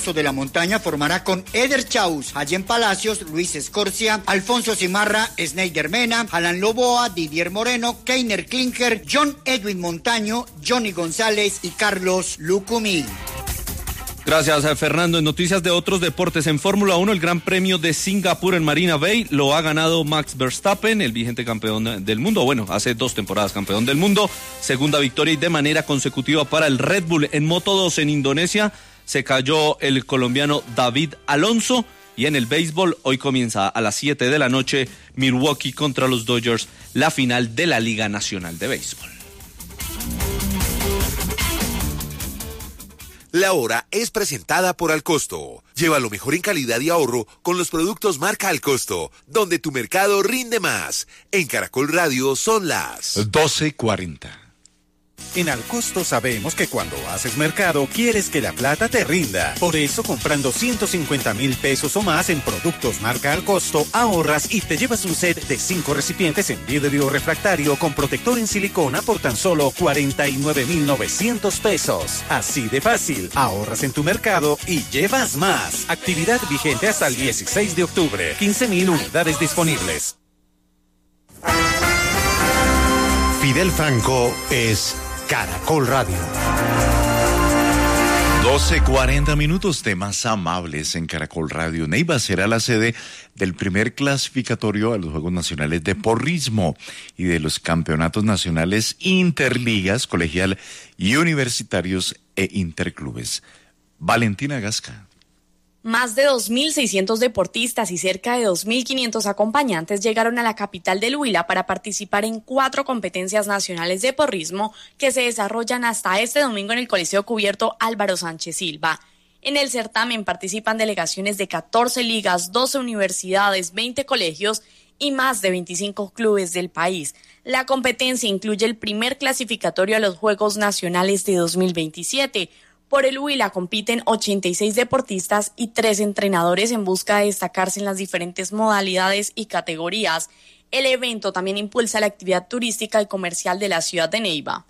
Oso de la Montaña formará con Eder Chaus, Allen Palacios, Luis Escorcia, Alfonso Cimarra, Sneider Mena, Alan Loboa, Didier Moreno, Keiner Klinker, John Edwin Montaño, Johnny González y Carlos Lucumí. Gracias, Fernando. En noticias de otros deportes, en Fórmula 1, el Gran Premio de Singapur en Marina Bay lo ha ganado Max Verstappen, el vigente campeón del mundo. Bueno, hace 2 temporadas campeón del mundo. Segunda victoria y de manera consecutiva para el Red Bull. En Moto 2 en Indonesia se cayó el colombiano David Alonso. Y en el béisbol, hoy comienza a las 7 de la noche Milwaukee contra los Dodgers, la final de la Liga Nacional de Béisbol. La hora es presentada por Alcosto. Lleva lo mejor en calidad y ahorro con los productos marca Alcosto, donde tu mercado rinde más. En Caracol Radio son las 12:40. En Alcosto sabemos que cuando haces mercado quieres que la plata te rinda. Por eso, comprando 150,000 pesos o más en productos marca Alcosto, ahorras y te llevas un set de 5 recipientes en vidrio refractario con protector en silicona por tan solo 49,900 pesos. Así de fácil, ahorras en tu mercado y llevas más. Actividad vigente hasta el 16 de octubre. 15,000 unidades disponibles. Fidel Franco es Caracol Radio. 12:40, temas amables en Caracol Radio. Neiva será la sede del primer clasificatorio a los Juegos Nacionales de Porrismo y de los campeonatos nacionales interligas, colegial y universitarios e interclubes. Valentina Gasca. Más de 2.600 deportistas y cerca de 2.500 acompañantes llegaron a la capital del Huila para participar en 4 competencias nacionales de porrismo que se desarrollan hasta este domingo en el Coliseo Cubierto Álvaro Sánchez Silva. En el certamen participan delegaciones de 14 ligas, 12 universidades, 20 colegios y más de 25 clubes del país. La competencia incluye el primer clasificatorio a los Juegos Nacionales de 2027. Por el Huila compiten 86 deportistas y 3 entrenadores en busca de destacarse en las diferentes modalidades y categorías. El evento también impulsa la actividad turística y comercial de la ciudad de Neiva.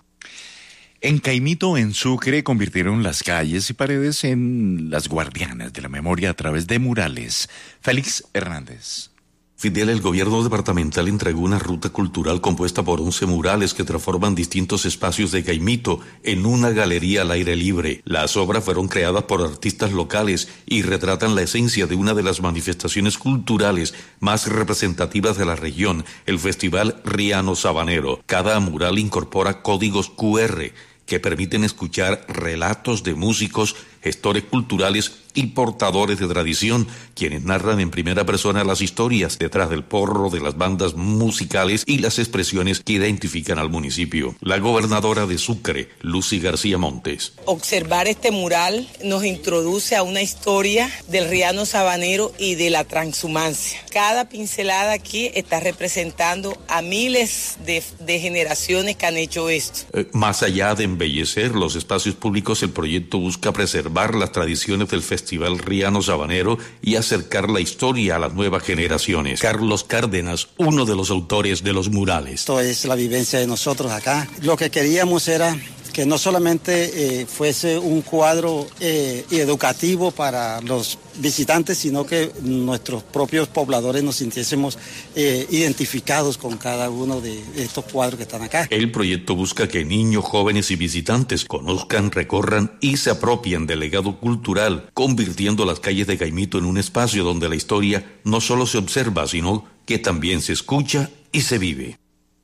En Caimito, en Sucre, convirtieron las calles y paredes en las guardianas de la memoria a través de murales. Félix Hernández. Fidel, el gobierno departamental entregó una ruta cultural compuesta por 11 murales que transforman distintos espacios de Caimito en una galería al aire libre. Las obras fueron creadas por artistas locales y retratan la esencia de una de las manifestaciones culturales más representativas de la región, el Festival Riano Sabanero. Cada mural incorpora códigos QR que permiten escuchar relatos de músicos, gestores culturales y portadores de tradición, quienes narran en primera persona las historias detrás del porro de las bandas musicales y las expresiones que identifican al municipio. La gobernadora de Sucre, Lucy García Montes. Observar este mural nos introduce a una historia del Riano Sabanero y de la transhumancia. Cada pincelada aquí está representando a miles de generaciones que han hecho esto. Más allá de embellecer los espacios públicos, el proyecto busca preservar las tradiciones del Festival Riano Sabanero y acercar la historia a las nuevas generaciones. Carlos Cárdenas, uno de los autores de los murales. Esto es la vivencia de nosotros acá. Lo que queríamos era que no solamente fuese un cuadro educativo para los visitantes, sino que nuestros propios pobladores nos sintiésemos identificados con cada uno de estos cuadros que están acá. El proyecto busca que niños, jóvenes y visitantes conozcan, recorran y se apropien del legado cultural, convirtiendo las calles de Caimito en un espacio donde la historia no solo se observa, sino que también se escucha y se vive.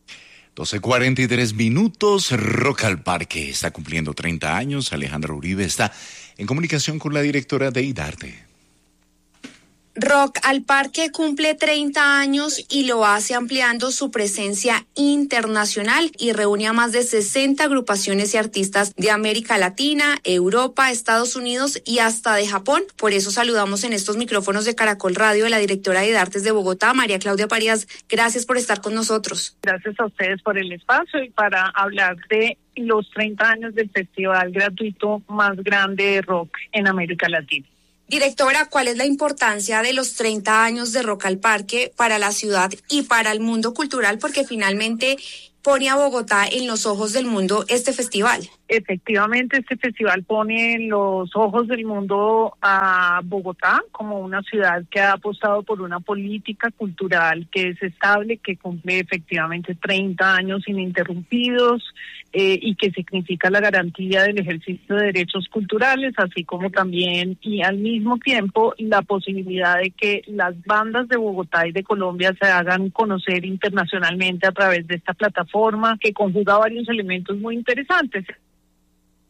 12:43, Rock al Parque está cumpliendo 30 años. Alejandra Uribe está en comunicación con la directora de IDARTE. Rock al Parque cumple 30 años y lo hace ampliando su presencia internacional y reúne a más de 60 agrupaciones y artistas de América Latina, Europa, Estados Unidos y hasta de Japón. Por eso saludamos en estos micrófonos de Caracol Radio a la directora de IDARTES de Bogotá, María Claudia Parías. Gracias por estar con nosotros. Gracias a ustedes por el espacio y para hablar de los 30 años del festival gratuito más grande de rock en América Latina. Directora, ¿cuál es la importancia de los 30 años de Rock al Parque para la ciudad y para el mundo cultural? Porque finalmente pone a Bogotá en los ojos del mundo este festival. Efectivamente, este festival pone en los ojos del mundo a Bogotá como una ciudad que ha apostado por una política cultural que es estable, que cumple efectivamente 30 años ininterrumpidos y que significa la garantía del ejercicio de derechos culturales, así como también y al mismo tiempo la posibilidad de que las bandas de Bogotá y de Colombia se hagan conocer internacionalmente a través de esta plataforma que conjuga varios elementos muy interesantes.